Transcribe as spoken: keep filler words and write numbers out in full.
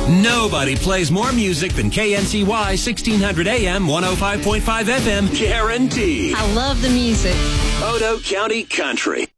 Nobody plays more music than K N C Y sixteen hundred A M, one oh five point five F M, guaranteed. I love the music. Odo County Country.